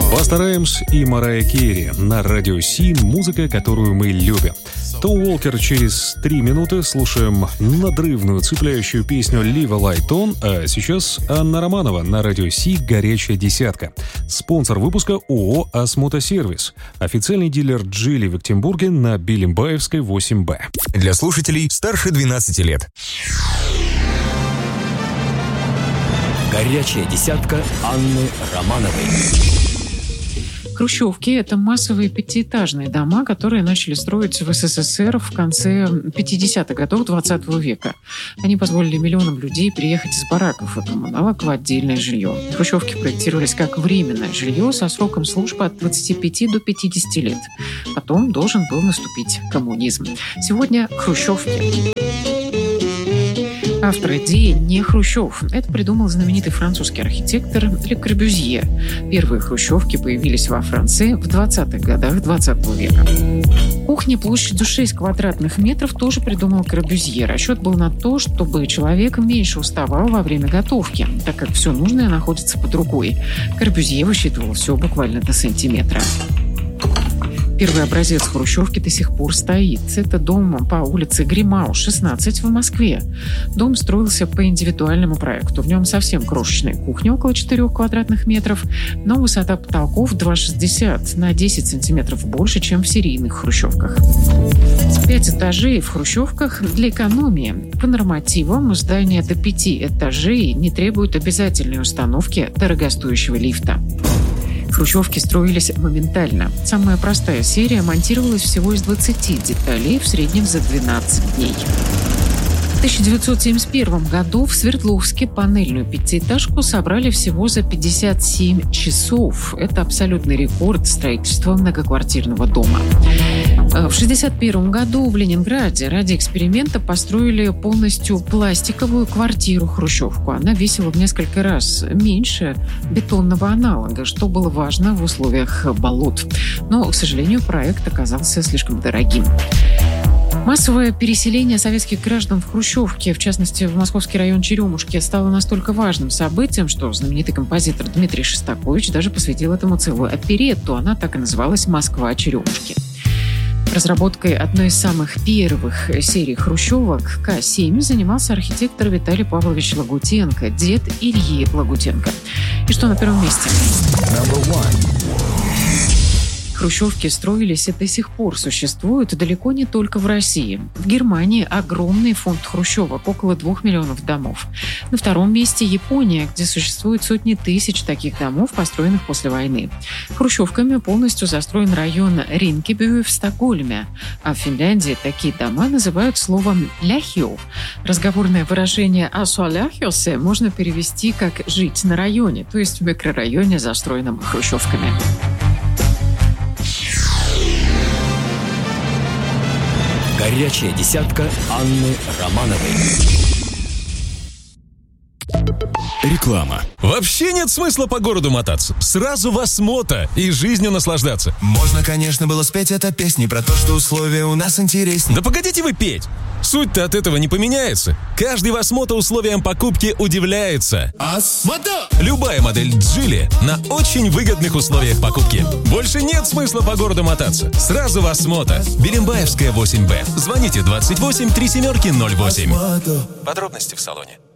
Баста Раймс и Марайя Керри на радио Си, музыка, которую мы любим. Том Уолкер через 3 минуты. Слушаем надрывную, цепляющую песню «Leave a Light On», а сейчас Анна Романова на радио Си «Горячая десятка». Спонсор выпуска ООО «Осмотосервис». Официальный дилер «Джили» в Ектенбурге на Билимбаевской, 8Б. Для слушателей старше 12 лет. Горячая десятка Анны Романовой. Хрущевки – это массовые пятиэтажные дома, которые начали строить в СССР в конце 50-х годов 20 века. Они позволили миллионам людей переехать из бараков и коммуналок в отдельное жилье. Хрущевки проектировались как временное жилье со сроком службы от 25 до 50 лет. Потом должен был наступить коммунизм. Сегодня хрущевки. Автор идеи не Хрущев. Это придумал знаменитый французский архитектор Ле Корбюзье. Первые хрущевки появились во Франции в 20-х годах 20 века. Кухня площадью 6 квадратных метров тоже придумал Корбюзье. Расчет был на то, чтобы человек меньше уставал во время готовки, так как все нужное находится под рукой. Корбюзье высчитывал все буквально до сантиметра. Первый образец хрущевки до сих пор стоит. Это дом по улице Гримау, 16 в Москве. Дом строился по индивидуальному проекту. В нем совсем крошечная кухня, около 4 квадратных метров, но высота потолков 2,60, на 10 сантиметров больше, чем в серийных хрущевках. 5 этажей в хрущевках для экономии. По нормативам здания до 5 этажей не требуют обязательной установки дорогостоящего лифта. Хрущевки строились моментально. Самая простая серия монтировалась всего из 20 деталей, в среднем за 12 дней. В 1971 году в Свердловске панельную пятиэтажку собрали всего за 57 часов. Это абсолютный рекорд строительства многоквартирного дома. В 1961 году в Ленинграде ради эксперимента построили полностью пластиковую квартиру-хрущевку. Она весила в несколько раз меньше бетонного аналога, что было важно в условиях болот. Но, к сожалению, проект оказался слишком дорогим. Массовое переселение советских граждан в хрущевки, в частности, в московский район Черемушки, стало настолько важным событием, что знаменитый композитор Дмитрий Шостакович даже посвятил этому целую оперетту. Она так и называлась «Москва-Черемушки». Разработкой одной из самых первых серий хрущевок К-7 занимался архитектор Виталий Павлович Лагутенко, дед Ильи Лагутенко. И что на первом месте? Хрущевки строились и до сих пор существуют далеко не только в России. В Германии огромный фонд хрущевок, около 2 миллионов домов. На втором месте Япония, где существует сотни тысяч таких домов, построенных после войны. Хрущевками полностью застроен район Ринкебю в Стокгольме. А в Финляндии такие дома называют словом «ляхио». Разговорное выражение «асуаляхиосе» можно перевести как «жить на районе», то есть в микрорайоне, застроенном хрущевками. Горячая десятка Анны Романовой. Реклама. Вообще нет смысла по городу мотаться. Сразу в Осмото и жизнью наслаждаться. Можно, конечно, было спеть это песни про то, что условия у нас интереснее. Да погодите вы петь. Суть-то от этого не поменяется. Каждый в Осмото условиям покупки удивляется. Осмото! Любая модель Джили на очень выгодных условиях покупки. Больше нет смысла по городу мотаться. Сразу в Осмото. Билимбаевская, 8Б. Звоните 28 37 08. Подробности в салоне.